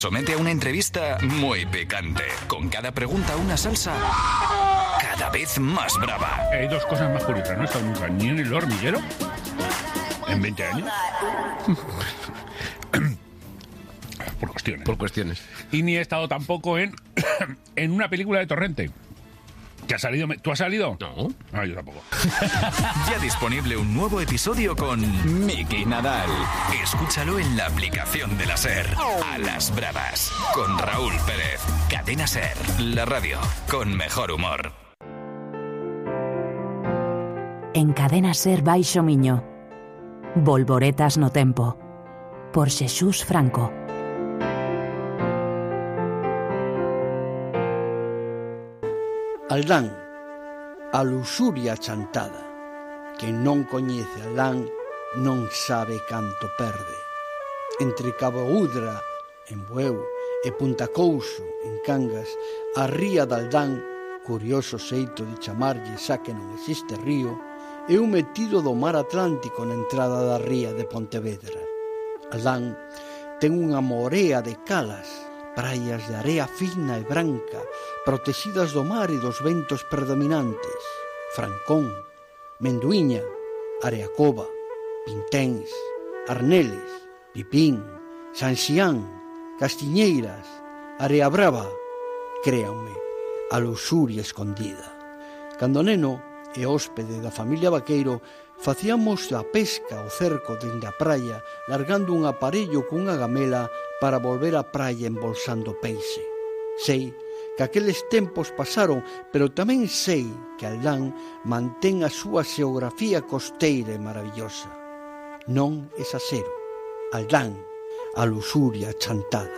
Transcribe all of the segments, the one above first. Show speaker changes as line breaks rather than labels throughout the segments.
Somete a una entrevista muy picante, con cada pregunta una salsa cada vez más brava.
Hay dos cosas más curiosas, no he estado nunca ni en el hormiguero en 20 años. Por cuestiones. Y ni he estado tampoco en una película de Torrente. ¿Que ha salido? ¿Tú has salido?
No.
Ah, yo tampoco.
Ya disponible un nuevo episodio con Miki Nadal. Escúchalo en la aplicación de la SER. A las bravas. Con Raúl Pérez. Cadena SER. La radio con mejor humor.
En Cadena SER Baixo Miño. Volvoretas no tempo. Por Xesús Franco.
Aldán, a luxuria chantada. Quen non coñece Aldán non sabe canto perde. Entre Cabo Udra, en Bueu, e Punta Couso, en Cangas, a ría de Aldán, curioso xeito de chamarlle xa que non existe río, é un metido do mar Atlántico na entrada da ría de Pontevedra. Aldán ten unha morea de calas, praias de area fina e branca, protegidas do mar e dos ventos predominantes. Francón, Menduíña, Areacova, Pinténs, Arneles, Pipín, San Xián, Castiñeiras, Area Brava. Créanme, a luxuria escondida. Cando neno e hóspede da familia Vaqueiro, facíamos a pesca ao cerco dende a praia, largando un aparello cunha gamela para volver á praia embolsando peixe. Sei que aqueles tempos pasaron, pero tamén sei que Aldán mantén a súa xeografía costeira e maravillosa. Non exasero. Aldán, a luxuria chantada.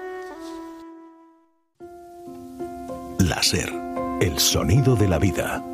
La SER, el sonido de la vida.